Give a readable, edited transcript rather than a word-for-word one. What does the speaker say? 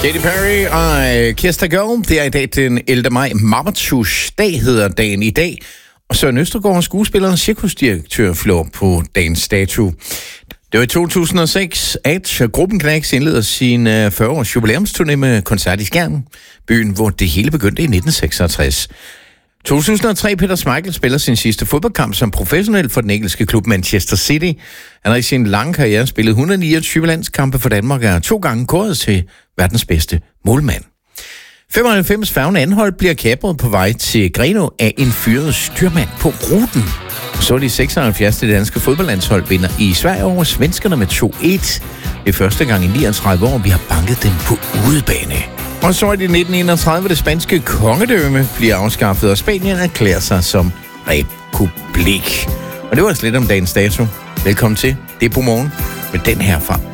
Katy Perry og Kiss the Girl. Det er i dag den 11. maj. Marmatus dag hedder dagen i dag. Og Søren Østergaard, skuespilleren, cirkusdirektør, flår på dagens dato. Det var i 2006, at gruppen Knacks indleder sin 40-års jubilæumsturné med koncert i Skjern, byen, hvor det hele begyndte i 1966. 2003, Peter Schmeichel spiller sin sidste fodboldkamp som professionel for den engelske klub Manchester City. Han har i sin lange karriere spillet 129 landskampe for Danmark og er 2 gange kåret til verdens bedste målmand. 95 færgen Anholt bliver kapret på vej til Grenaa af en fyret styrmand på ruten. Så de 76. det danske fodboldlandshold vinder i Sverige over svenskerne med 2-1. Det er første gang i 39 år, vi har banket dem på udebane. Og så i 1931 det spanske kongedømme bliver afskaffet, og Spanien erklærer sig som republik. Og det var slet om dagens dato. Velkommen til. Det er på morgen med den her fra